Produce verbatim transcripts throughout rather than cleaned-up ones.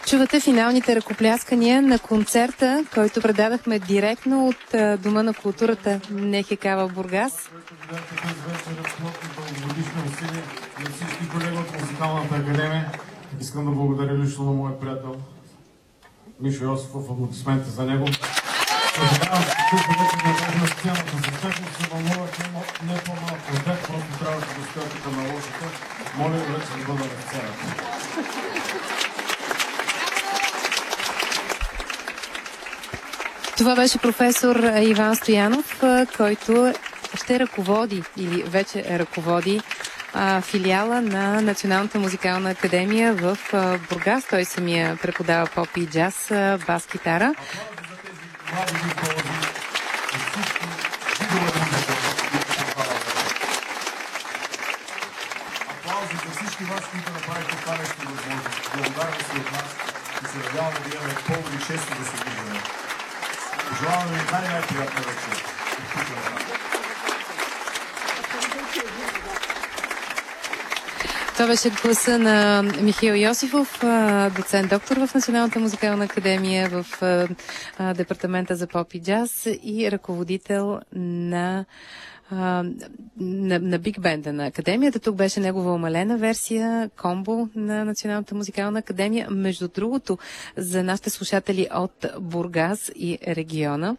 Чувате финалните ръкопляскания на концерта, който предадахме директно от Дома на културата НХК в Бургас. На всички колеги от Музикалната академия. Искам да благодаря лично на моя приятел Мишо Йосифов, аплодисменти за него. Съжалявам, че тук вече не бях на сцената, защото се вълнувах не по-малко от тях, просто трябваше да стоя тук на лошата. Моля ви вече да бъда на сцената. Това беше професор Иван Стоянов, който ще ръководи или вече ръководи а, филиала на Националната музикална академия в а, Бургас. Той самия преподава поп и джаз, бас-китара. Аплаузи за всички вас, които направихте това нещо възможно. Благодарни си от нас и се надяваме да имаме пълно и шесто да се виждаме. Пожелаваме ви най-най-приятна вечер. Това беше гласа на Михаил Йосифов, доцент доктор в Националната музикална академия в департамента за поп и джаз и ръководител на на, на Биг Бенда на Академията. Тук беше негова умалена версия, комбо на Националната музикална академия. Между другото, за нашите слушатели от Бургас и региона,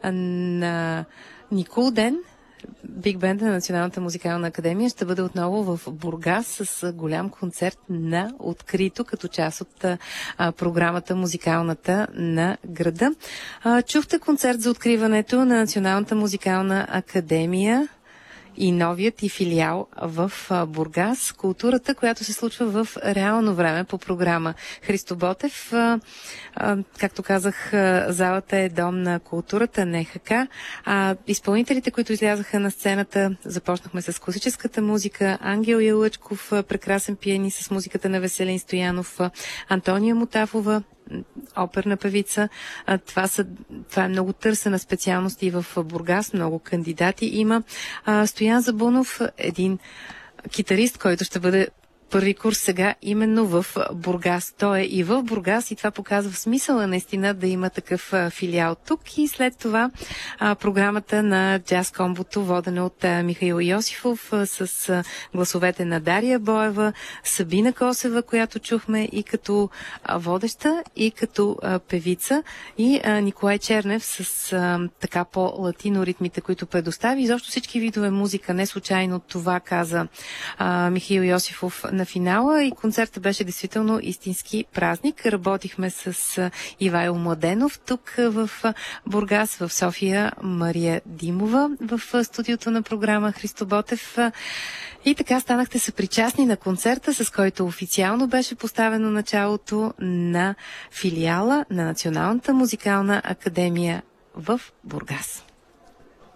на Никулден Биг Бенда на Националната музикална академия ще бъде отново в Бургас с голям концерт на открито, като част от а, програмата музикалната на града. А, чухте концерт за откриването на Националната музикална академия и новият и филиал в Бургас. Културата, която се случва в реално време по програма Христо Ботев. Както казах, залата е дом на културата, НХК. Изпълнителите, които излязаха на сцената, започнахме с класическата музика. Ангел Ялъчков, прекрасен пианист с музиката на Веселин Стоянов, Антония Мотафова, оперна певица. Това, са, това е много търсена специалност и в Бургас. Много кандидати има. Стоян Забунов, един китарист, който ще бъде първи курс сега именно в Бургас. Той е и в Бургас и това показва смисъла наистина да има такъв а, филиал тук. И след това а, програмата на Джаз Комбото, водена от а, Михаил Йосифов а, с а, гласовете на Дария Боева, Сабина Косева, която чухме и като а, водеща, и като а, певица, и а, Николай Чернев с а, така по-латино ритмите, които предостави. Изобщо всички видове музика. Не случайно това каза а, Михаил Йосифов на финала и концертът беше действително истински празник. Работихме с Ивайло Младенов тук в Бургас, в София Мария Димова в студиото на програма Христо Ботев. И така станахте съпричастни на концерта, с който официално беше поставено началото на филиала на Националната музикална академия в Бургас.